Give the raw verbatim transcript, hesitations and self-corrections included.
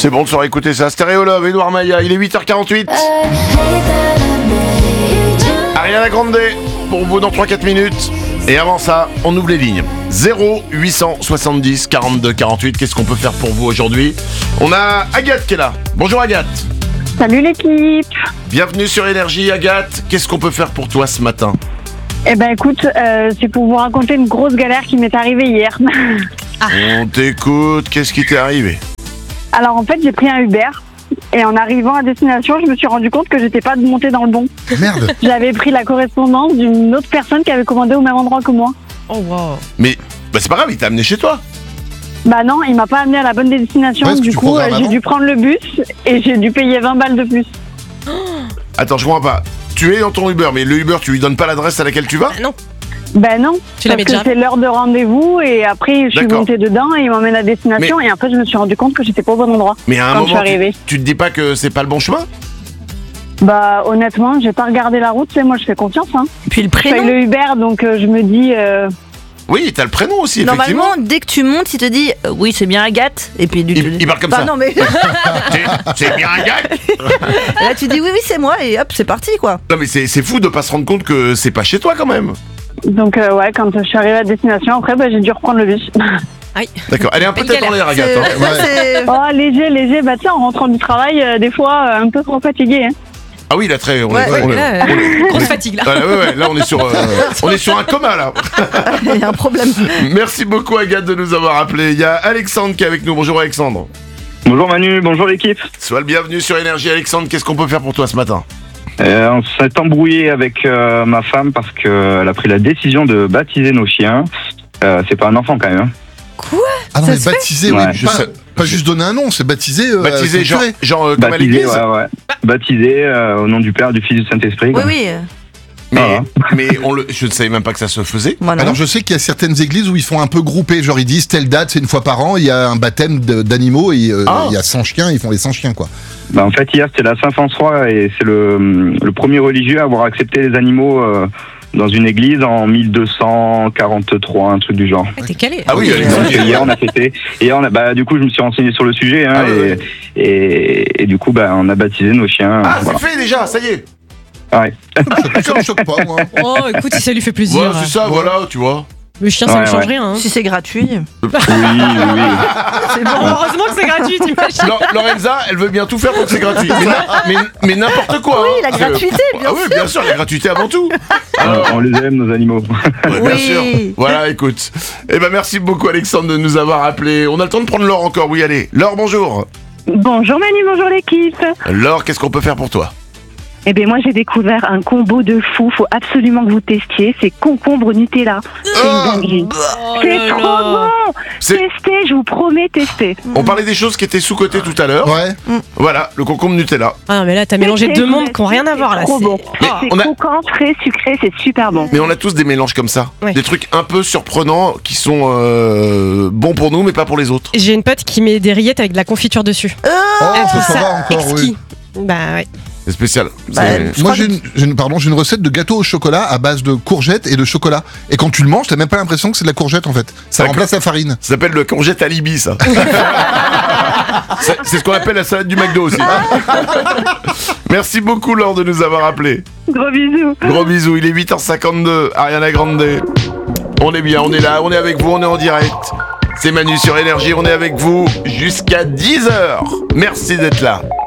C'est bon de se réécouter ça. Stéréo Love, Edouard Maïa, il est huit heures quarante-huit. Ariana Grande, pour vous dans trois à quatre minutes. Et avant ça, on ouvre les lignes. zéro huit cent soixante-dix quarante-deux quarante-huit. Qu'est-ce qu'on peut faire pour vous aujourd'hui? On a Agathe qui est là. Bonjour Agathe. Salut l'équipe. Bienvenue sur Énergie Agathe. Qu'est-ce qu'on peut faire pour toi ce matin? Eh ben écoute, euh, c'est pour vous raconter une grosse galère qui m'est arrivée hier. Ah. On t'écoute, qu'est-ce qui t'est arrivé? Alors en fait, j'ai pris un Uber et en arrivant à destination, je me suis rendu compte que j'étais pas montée dans le bon. Merde. J'avais pris la correspondance d'une autre personne qui avait commandé au même endroit que moi. Oh wow. Mais bah, c'est pas grave, il t'a amené chez toi. Bah non, il m'a pas amené à la bonne destination, Ouais, du tu coup programmes euh, j'ai avant. dû prendre le bus et j'ai dû payer vingt balles de plus. Attends, je comprends pas. Tu es dans ton Uber, mais le Uber, tu lui donnes pas l'adresse à laquelle tu vas? Ah non. Ben non, Tu l'avais parce que déjà. c'est l'heure de rendez-vous et après je suis D'accord. montée dedans et il m'emmène à destination et en fait je me suis rendu compte que j'étais pas au bon endroit. Mais à un Quand je suis moment, tu, arrivée. tu te dis pas que c'est pas le bon chemin? Bah honnêtement, j'ai pas regardé la route, c'est moi je fais confiance hein. Puis le Je paye prénom. le Uber donc euh, je me dis euh, Oui, t'as le prénom aussi, effectivement. Normalement, dès que tu montes, il te dit euh, oui, c'est bien Agathe. Et puis du Il- il parle comme Enfin, ça. non, mais C'est- C'est bien Agathe. là, tu dis oui, oui, c'est moi. Et hop, c'est parti, quoi. Non mais c'est c'est fou de pas se rendre compte que c'est pas chez toi quand même. donc euh, ouais quand je suis arrivée à destination après bah, j'ai dû reprendre le bus. Aïe. D'accord, elle est un peu Une tête en l'air Agathe. C'est- hein. ouais, c'est- Oh léger léger bah tiens en rentrant du travail euh, des fois euh, un peu trop fatiguée hein. Ah oui, là très... On Ouais, est, ouais, on est- Là, on est- euh, grosse fatigue là. Ah, ouais, ouais, là on est sur, euh, on est sur un coma là. Il y a un problème. Merci beaucoup Agathe de nous avoir appelé. Il y a Alexandre qui est avec nous. Bonjour Alexandre. Bonjour Manu, bonjour l'équipe. Sois le bienvenu sur Énergie Alexandre. Qu'est-ce qu'on peut faire pour toi ce matin? Euh, on s'est embrouillé avec euh, ma femme parce qu'elle a pris la décision de baptiser nos chiens. Euh, c'est pas un enfant quand même. hein. Ah non, Ça mais se fait baptisé, Ouais. oui. Je Pas, sais- pas juste donner un nom, c'est baptisé. euh, Baptisé genre, culturé. genre euh, comme à Baptisé, l'église. ouais, ouais. Baptisé euh, au nom du Père, du Fils, du Saint-Esprit. Oui, quoi. oui. Mais, mais on le, je ne savais même pas que ça se faisait. Moi, non. Alors je sais qu'il y a certaines églises où ils font un peu grouper, genre ils disent telle date, c'est une fois par an, il y a un baptême de- d'animaux et euh, Ah. il y a cent chiens, ils font les cent chiens quoi. Bah, en fait, hier c'était la Saint-François et c'est le, le premier religieux à avoir accepté les animaux euh, dans une église en mille deux cent quarante-trois, un truc du genre. Ah, T'es calé. Ah oui, Donc, Alexandre. euh, hier on a fêté. Et on a, bah, du coup, je me suis renseigné sur le sujet hein, Ah oui, et, oui. et, et du coup, bah, on a baptisé nos chiens. Ah, voilà. c'est fait déjà, ça y est. Ouais. Ça me choque pas moi. Oh, écoute, si ça lui fait plaisir. Voilà, c'est ça, voilà, tu vois. Le chien, ça Ouais, ne change ouais. rien. Hein. Si c'est gratuit. Oui, oui, oui. C'est bon. Heureusement que c'est gratuit, t'imagines. Lo- Lorenza, elle veut bien tout faire pour que c'est gratuit. Mais, na- mais, mais n'importe quoi. Oui, hein. la C'est- gratuité, bien Ah oui, bien sûr, la gratuité avant tout. Alors, on les aime, nos animaux. Ouais, bien Oui. sûr. Voilà, écoute. Eh ben, merci beaucoup, Alexandre, de nous avoir appelé. On a le temps de prendre Laure encore. Oui, allez. Laure, bonjour. Bonjour Manu, bonjour l'équipe. Laure, qu'est-ce qu'on peut faire pour toi? Eh bien moi j'ai découvert un combo de fou, faut absolument que vous testiez, c'est concombre Nutella. C'est une dinguerie. Oh C'est là trop là. bon. C'est- Testez, je vous promets, testez. On parlait des choses qui étaient sous-cotées tout à l'heure. Ouais. Voilà, le concombre Nutella. Ah non, mais là, t'as mélangé deux mondes qui n'ont rien à voir là. C'est trop c'est- bon. Mais C'est on a- croquant, frais, sucré, c'est super bon. Mais on a tous des mélanges comme ça. Ouais. Des trucs un peu surprenants qui sont euh, bons pour nous, mais pas pour les autres. J'ai une pote qui met des rillettes avec de la confiture dessus. Oh, Elle ça, trouve ça ça va encore, exquis. oui. Bah ouais. C'est spécial. Bah, C'est- je Moi crois j'ai une, j'ai une- pardon, j'ai une recette de gâteau au chocolat à base de courgettes et de chocolat. Et quand tu le manges, t'as même pas l'impression que c'est de la courgette en fait. Ça D'accord. remplace la farine. Ça s'appelle le courgette alibi, ça. c'est c'est ce qu'on appelle la salade du McDo aussi. Merci beaucoup, Laure, de nous avoir appelé. Gros bisous. Gros bisous, il est huit heures cinquante-deux, Ariana Grande. On est bien, on est là, on est avec vous, on est en direct. C'est Manu sur Énergie, on est avec vous jusqu'à dix heures. Merci d'être là.